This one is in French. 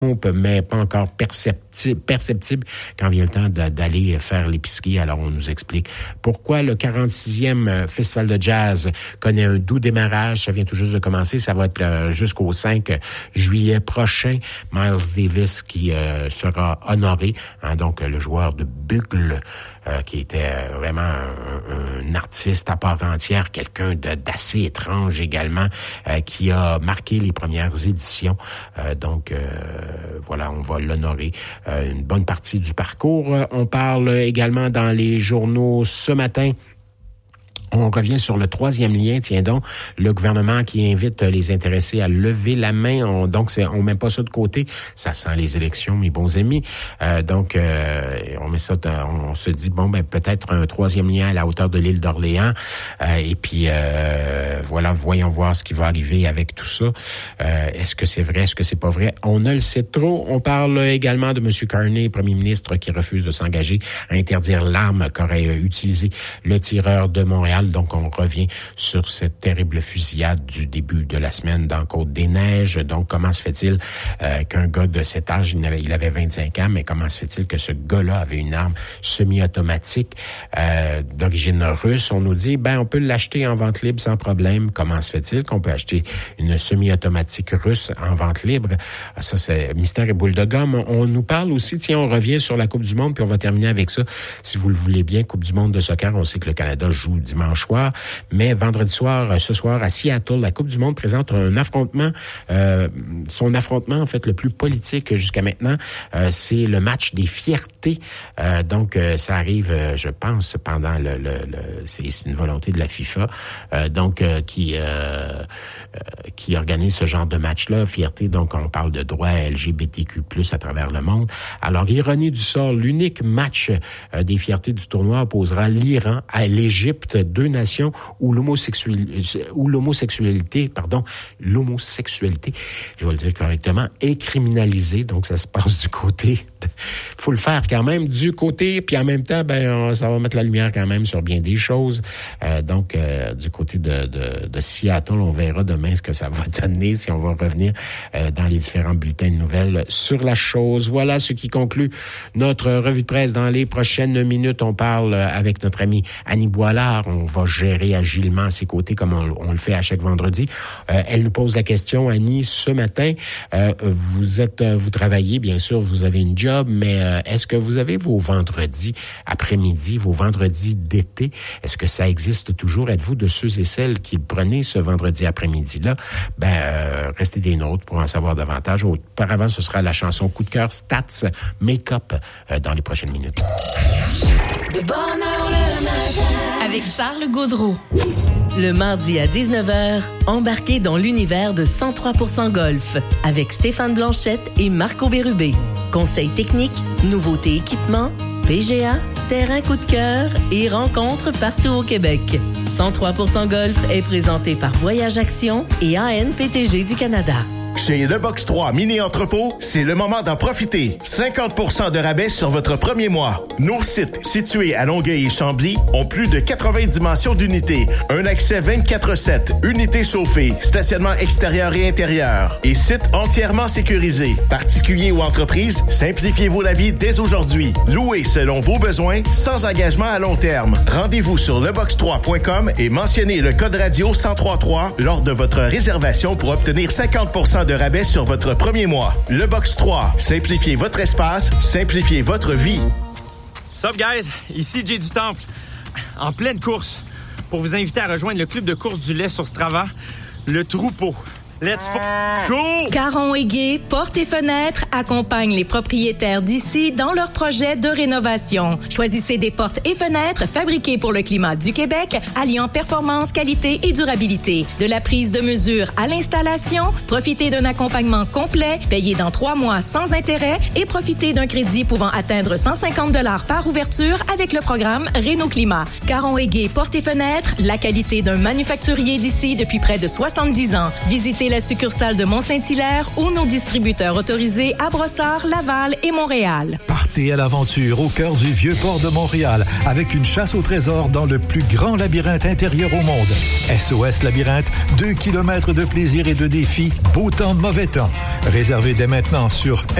mais pas encore perceptible quand vient le temps d'aller faire l'épicerie. Alors, on nous explique pourquoi le 46e Festival de jazz connaît un doux démarrage. Ça vient tout juste de commencer. Ça va être jusqu'au 5 juillet prochain. Miles Davis qui sera honoré, hein, donc le joueur de bugle, qui était vraiment un artiste à part entière, quelqu'un d'assez étrange également, qui a marqué les premières éditions. Voilà, on va l'honorer une bonne partie du parcours. On parle également dans les journaux ce matin. On revient sur le 3e lien, tiens donc, le gouvernement qui invite les intéressés à lever la main. On met pas ça de côté. Ça sent les élections, mes bons amis. On met ça, on se dit, peut-être un 3e lien à la hauteur de l'île d'Orléans. Voilà, voyons voir ce qui va arriver avec tout ça. Est-ce que c'est vrai? Est-ce que c'est pas vrai? On ne le sait trop. On parle également de M. Carney, premier ministre, qui refuse de s'engager à interdire l'arme qu'aurait utilisée le tireur de Montréal. Donc, on revient sur cette terrible fusillade du début de la semaine dans Côte-des-Neiges. Donc, comment se fait-il qu'un gars de cet âge, il avait 25 ans, mais comment se fait-il que ce gars-là avait une arme semi-automatique d'origine russe? On nous dit, on peut l'acheter en vente libre sans problème. Comment se fait-il qu'on peut acheter une semi-automatique russe en vente libre? Ça, c'est mystère et boule de gomme. On nous parle aussi, on revient sur la Coupe du Monde, puis on va terminer avec ça. Si vous le voulez bien, Coupe du Monde de soccer, on sait que le Canada joue dimanche soir, mais vendredi soir, ce soir, à Seattle, la Coupe du Monde présente un affrontement, son affrontement, en fait, le plus politique jusqu'à maintenant, c'est le match des fiertés. Ça arrive, je pense, pendant c'est une volonté de la FIFA, qui organise ce genre de match-là, fierté, donc on parle de droits LGBTQ+, à travers le monde. Alors, ironie du sort, l'unique match des fiertés du tournoi opposera l'Iran à l'Égypte, deux nations où l'homosexualité, je vais le dire correctement, est criminalisée. Donc, ça se passe du côté, faut le faire quand même du côté, puis en même temps, ça va mettre la lumière quand même sur bien des choses. Du côté de Seattle, on verra demain ce que ça va donner, si on va revenir dans les différents bulletins de nouvelles sur la chose. Voilà ce qui conclut notre revue de presse. Dans les prochaines minutes, on parle avec notre amie Annie Boilard. On va gérer agilement à ses côtés comme on le fait à chaque vendredi. Elle nous pose la question, Annie, ce matin, vous travaillez, bien sûr, vous avez une job, mais est-ce que vous avez vos vendredis après-midi, vos vendredis d'été? Est-ce que ça existe toujours? Êtes-vous de ceux et celles qui le prenaient ce vendredi après-midi-là? Restez des nôtres pour en savoir davantage. Auparavant, ce sera la chanson Coup de cœur Stats Make-up dans les prochaines minutes. De bonne heure le matin avec Charles Gaudreau. Le mardi à 19h, embarquez dans l'univers de 103% Golf avec Stéphane Blanchette et Marco Bérubé. Conseils techniques, nouveautés équipements, PGA, terrain coup de cœur et rencontres partout au Québec. 103% Golf est présenté par Voyage Action et ANPTG du Canada. Chez Le Box 3 Mini-Entrepôt, c'est le moment d'en profiter. 50% de rabais sur votre premier mois. Nos sites, situés à Longueuil et Chambly, ont plus de 80 dimensions d'unités. Un accès 24/7, unités chauffées, stationnement extérieur et intérieur. Et site entièrement sécurisé. Particuliers ou entreprises, simplifiez-vous la vie dès aujourd'hui. Louez selon vos besoins, sans engagement à long terme. Rendez-vous sur lebox3.com et mentionnez le code radio 1033 lors de votre réservation pour obtenir 50% de rabais sur votre premier mois. Le Box 3. Simplifiez votre espace, simplifiez votre vie. Sup guys, ici Jay du Temple, en pleine course, pour vous inviter à rejoindre le club de course du lait sur Strava, le Troupeau. Let's go! Caron et Gay, portes et fenêtres, accompagnent les propriétaires d'ici dans leurs projets de rénovation. Choisissez des portes et fenêtres fabriquées pour le climat du Québec, alliant performance, qualité et durabilité. De la prise de mesure à l'installation, profitez d'un accompagnement complet, payé dans 3 mois sans intérêt et profitez d'un crédit pouvant atteindre 150 $ par ouverture avec le programme Réno Climat. Caron et Gay, portes et fenêtres, la qualité d'un manufacturier d'ici depuis près de 70 ans. Visitez la succursale de Mont-Saint-Hilaire ou nos distributeurs autorisés à Brossard, Laval et Montréal. Partez à l'aventure au cœur du Vieux-Port de Montréal avec une chasse au trésor dans le plus grand labyrinthe intérieur au monde. SOS Labyrinthe, 2 kilomètres de plaisir et de défis, beau temps, mauvais temps. Réservez dès maintenant sur